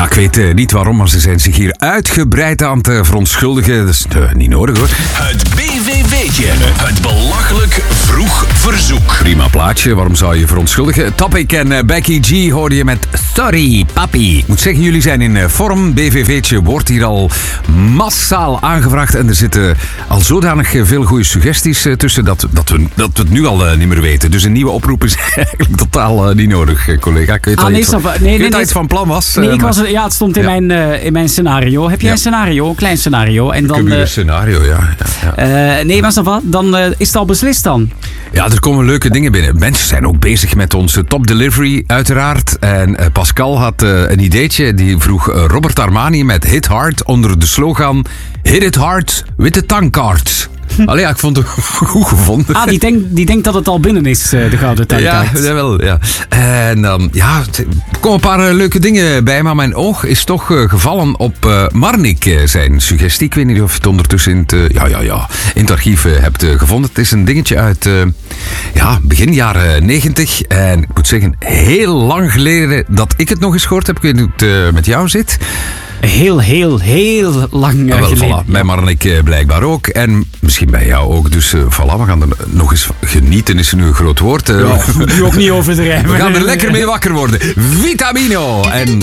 Ja, ik weet niet waarom, maar ze zijn zich hier uitgebreid aan het verontschuldigen. Dat is niet nodig, hoor. Het BVV'tje. Het belachelijk vroeg verzoek. Prima plaatje, waarom zou je verontschuldigen? Topic en Becky G hoorde je met Sorry, papi. Ik moet zeggen, jullie zijn in vorm. BVV'tje wordt hier al massaal aangevraagd. En er zitten al zodanig veel goede suggesties tussen dat we het nu al niet meer weten. Dus een nieuwe oproep is eigenlijk totaal niet nodig, collega. Ik weet dat je iets van plan was. Nee, het stond in mijn scenario. Heb jij een scenario? Een klein scenario. En dan, ik heb een scenario, ja. Nee, maar dan is het al beslist dan. Ja, er komen leuke dingen binnen. Mensen zijn ook bezig met onze top delivery, uiteraard. En Pascal had een ideetje. Die vroeg Robert Armani met Hit Hard onder de slogan Hit it hard with the tankkaart. Allee, ja, ik vond het goed gevonden. Die denkt dat het al binnen is, de gouden tankkaart. Ja, wel, ja. En dan, er komen een paar leuke dingen bij, maar mijn oog is toch gevallen op Marnik, zijn suggestie. Ik weet niet of je het ondertussen in het archief hebt gevonden. Het is een dingetje uit begin jaren 90. En ik moet zeggen, heel lang geleden dat ik het nog eens gehoord heb. Ik weet niet hoe het met jou zit. Heel lang geleden. Voilà, bij Marnik blijkbaar ook. En misschien bij jou ook. Dus we gaan er nog eens genieten, is nu een groot woord. Nu ook niet overdrijven. We gaan er lekker mee wakker worden. Vitamino en